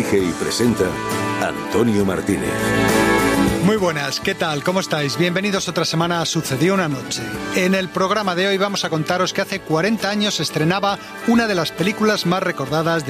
Dirige y presenta Antonio Martínez. Muy buenas, ¿qué tal? ¿Cómo estáis? Bienvenidos otra semana a Sucedió una noche. En el programa de hoy vamos a contaros que hace 40 años se estrenaba una de las películas más recordadas